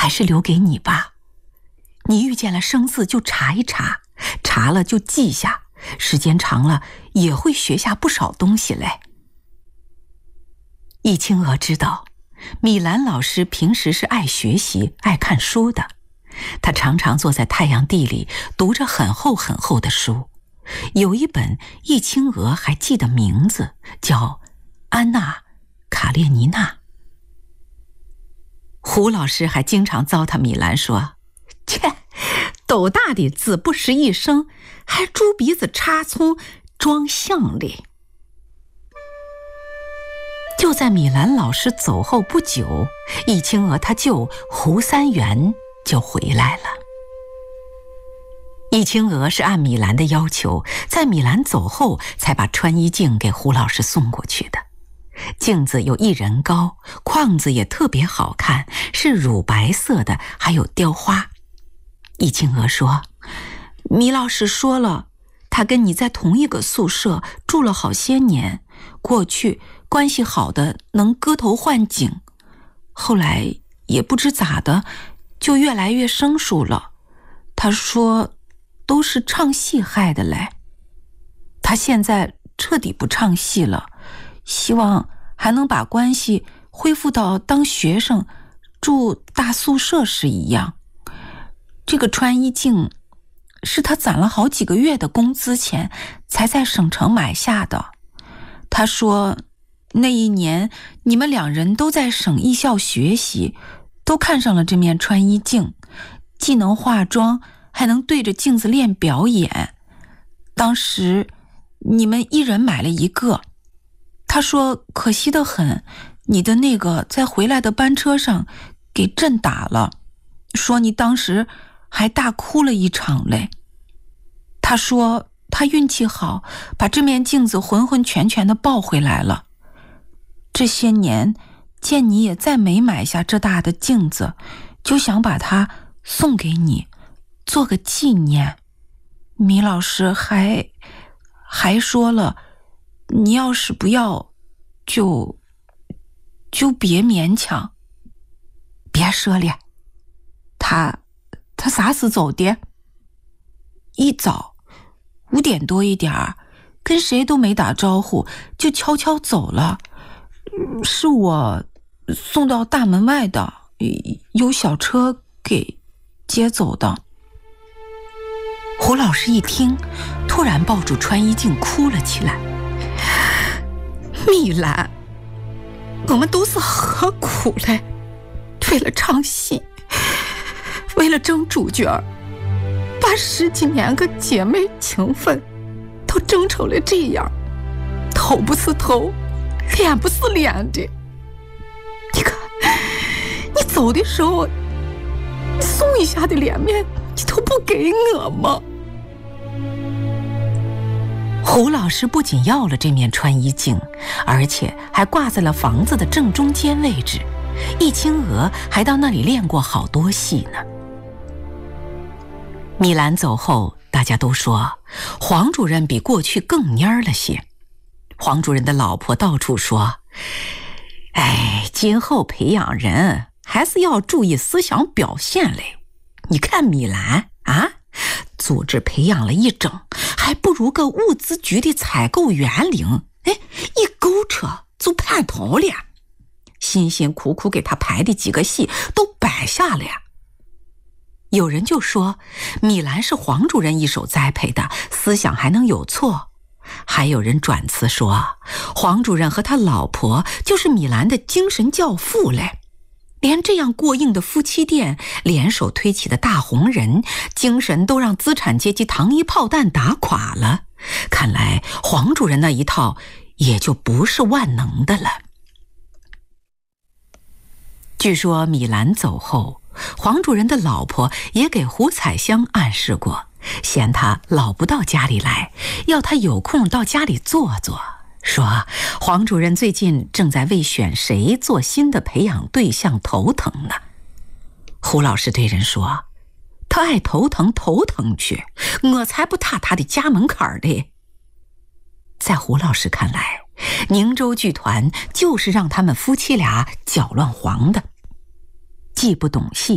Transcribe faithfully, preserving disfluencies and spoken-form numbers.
还是留给你吧。你遇见了生字就查一查，查了就记下，时间长了也会学下不少东西来。易清娥知道米兰老师平时是爱学习爱看书的，他常常坐在太阳地里读着很厚很厚的书，有一本易清娥还记得名字，叫安娜·卡列尼娜。胡老师还经常糟蹋米兰说，切，斗大的字不识一声，还猪鼻子插葱装象哩。就在米兰老师走后不久，易清娥他舅胡三元就回来了。易清娥是按米兰的要求，在米兰走后才把穿衣镜给胡老师送过去的。镜子有一人高，框子也特别好看，是乳白色的，还有雕花。易清娥说，米老师说了，他跟你在同一个宿舍住了好些年，过去关系好的能割头换颈，后来也不知咋的就越来越生疏了。他说都是唱戏害的嘞。他现在彻底不唱戏了，希望还能把关系恢复到当学生住大宿舍时一样。这个穿衣镜是他攒了好几个月的工资钱才在省城买下的。他说那一年你们两人都在省艺校学习，都看上了这面穿衣镜，既能化妆还能对着镜子练表演。当时你们一人买了一个，他说可惜得很，你的那个在回来的班车上给震打了，说你当时还大哭了一场嘞。他说他运气好，把这面镜子浑浑全全的抱回来了。这些年见你也再没买下这大的镜子，就想把它送给你做个纪念。米老师还还说了，你要是不要就就别勉强，别说了。他他啥时走的？一早五点多一点儿，跟谁都没打招呼就悄悄走了，是我送到大门外的，有小车给接走的。胡老师一听，突然抱住穿衣镜哭了起来。米兰，我们都是何苦嘞？为了唱戏，为了争主角，把十几年个姐妹情分都争成了这样，头不是头，脸不是脸的。你看，你走的时候送一下的脸面你都不给我吗？胡老师不仅要了这面穿衣镜，而且还挂在了房子的正中间位置。易清娥还到那里练过好多戏呢。米兰走后，大家都说黄主任比过去更蔫儿了些。黄主任的老婆到处说，哎，今后培养人还是要注意思想表现嘞。你看米兰啊，组织培养了一整，还不如个物资局的采购员领，哎，一勾扯就叛逃了。辛辛苦苦给他排的几个戏都摆下了呀。有人就说米兰是黄主任一手栽培的，思想还能有错。还有人转词说黄主任和他老婆就是米兰的精神教父嘞。连这样过硬的夫妻店，联手推起的大红人，精神都让资产阶级糖衣炮弹打垮了。看来黄主任那一套也就不是万能的了。据说米兰走后，黄主任的老婆也给胡彩香暗示过，嫌他老不到家里来，要他有空到家里坐坐，说黄主任最近正在为选谁做新的培养对象头疼呢。胡老师对人说，他爱头疼头疼去，我才不踏他的家门槛儿的。在胡老师看来，宁州剧团就是让他们夫妻俩搅乱黄的，既不懂戏